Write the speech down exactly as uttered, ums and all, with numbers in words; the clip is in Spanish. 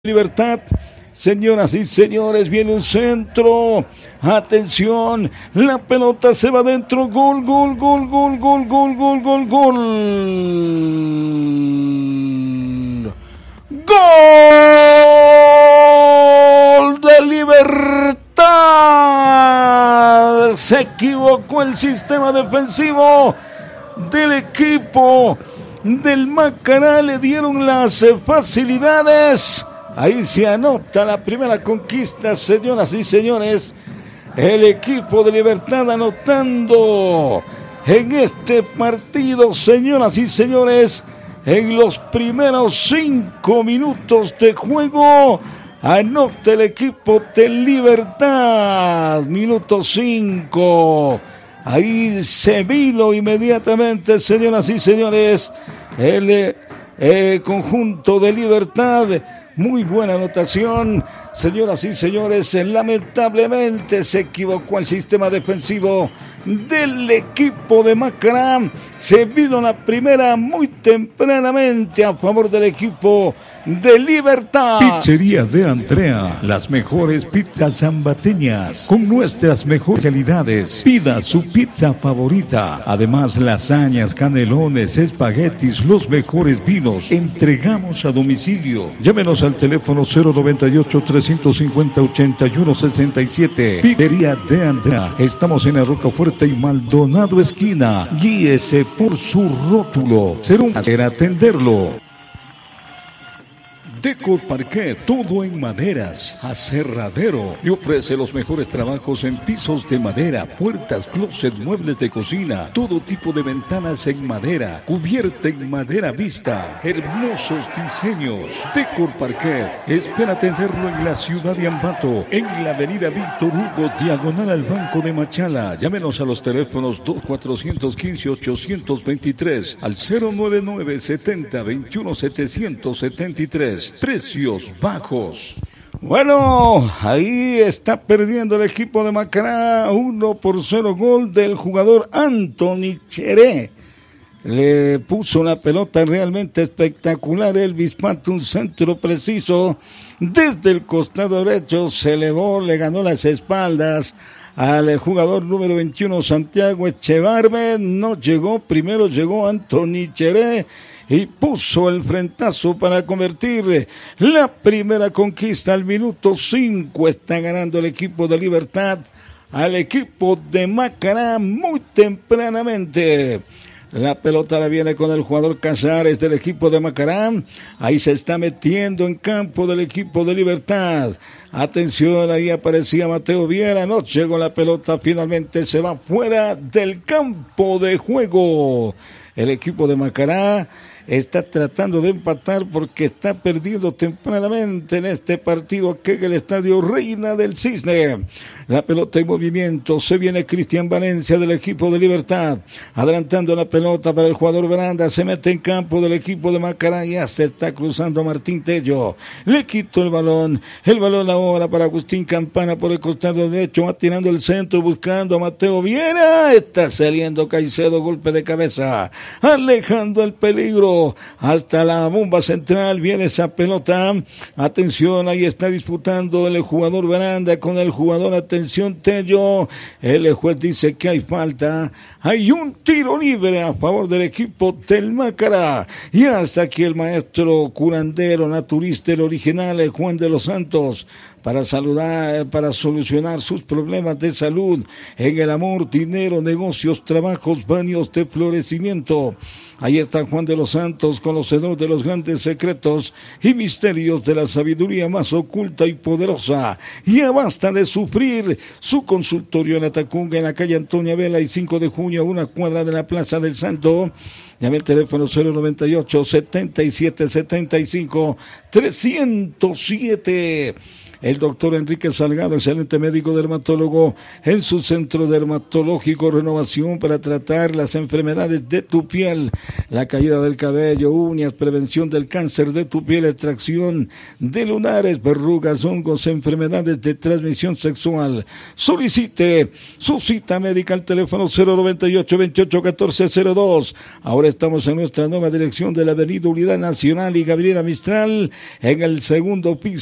Libertad, señoras y señores, viene un centro, atención, la pelota se va adentro, gol, gol, gol, gol, gol, gol, gol, gol, gol, gol de Libertad, se equivocó el sistema defensivo del equipo del Macará, le dieron las facilidades. Ahí se anota la primera conquista, señoras y señores. El equipo de Libertad anotando en este partido, señoras y señores. En los primeros cinco minutos de juego, anota el equipo de Libertad. Minuto cinco. Ahí se vino inmediatamente, señoras y señores, el eh, conjunto de Libertad. Muy buena anotación, señoras y señores. Lamentablemente se equivocó el sistema defensivo del equipo de Macará. Se vino la primera muy tempranamente a favor del equipo de Libertad. Pizzería de Andrea, las mejores pizzas zambateñas con nuestras mejores calidades. Pida su pizza favorita. Además, lasañas, canelones, espaguetis, los mejores vinos. Entregamos a domicilio. Llámenos al teléfono cero noventa y ocho, trescientos cincuenta, ochenta y uno sesenta y siete. Pizzería de Andrea. Estamos en la Rocafuerte y Maldonado esquina. Guíese por su rótulo. Será un placer atenderlo. Decor Parquet, todo en maderas, aserradero. Le ofrece los mejores trabajos en pisos de madera, puertas, closet, muebles de cocina, todo tipo de ventanas en madera, cubierta en madera vista, hermosos diseños. Decor Parquet, espera atenderlo en la ciudad de Ambato, en la avenida Víctor Hugo, diagonal al Banco de Machala. Llámenos a los teléfonos dos cuatro uno cinco, ocho dos tres al cero nueve nueve, setenta, veintiuno, setecientos setenta y tres. Precios bajos. Bueno, ahí está perdiendo el equipo de Macará, uno por cero, gol del jugador Anthony Cheré. Le puso una pelota realmente espectacular Elvis Pato, un centro preciso desde el costado derecho, se elevó, le ganó las espaldas al jugador número veintiuno, Santiago Echevarbe. No llegó, primero llegó Anthony Cheré y puso el frentazo para convertir la primera conquista al minuto cinco. Está ganando el equipo de Libertad al equipo de Macará muy tempranamente. La pelota la viene con el jugador Casares del equipo de Macará. Ahí se está metiendo en campo del equipo de Libertad. Atención, ahí aparecía Mateo Viera. No llegó la pelota, finalmente se va fuera del campo de juego. El equipo de Macará está tratando de empatar porque está perdiendo tempranamente en este partido que es el estadio Reina del Cisne. La pelota en movimiento, se viene Cristian Valencia del equipo de Libertad, adelantando la pelota para el jugador Veranda, se mete en campo del equipo de Macará, ya se está cruzando Martín Tello, le quitó el balón, el balón ahora para Agustín Campana por el costado derecho, va tirando el centro buscando a Mateo Viera, está saliendo Caicedo, golpe de cabeza, alejando el peligro, hasta la bomba central viene esa pelota, atención, ahí está disputando el jugador Veranda con el jugador, atención Tello, el juez dice que hay falta, hay un tiro libre a favor del equipo del Macará, y hasta aquí el maestro curandero, naturista, el original, Juan de los Santos, para saludar, para solucionar sus problemas de salud en el amor, dinero, negocios, trabajos, baños de florecimiento. Ahí está Juan de los Santos, conocedor de los grandes secretos y misterios de la sabiduría más oculta y poderosa. Ya basta de sufrir. Su consultorio en Atacunga, en la calle Antonia Vela y cinco de junio, a una cuadra de la Plaza del Santo. Llame el teléfono cero noventa y ocho, setenta y siete, setenta y cinco, trescientos siete. el doctor Enrique Salgado, excelente médico dermatólogo, en su centro dermatológico Renovación, para tratar las enfermedades de tu piel, la caída del cabello, uñas, prevención del cáncer de tu piel, extracción de lunares, verrugas, hongos, enfermedades de transmisión sexual. Solicite su cita médica al teléfono cero noventa y ocho, veintiocho, catorce, cero dos. Ahora estamos en nuestra nueva dirección de la avenida Unidad Nacional y Gabriela Mistral, en el segundo piso.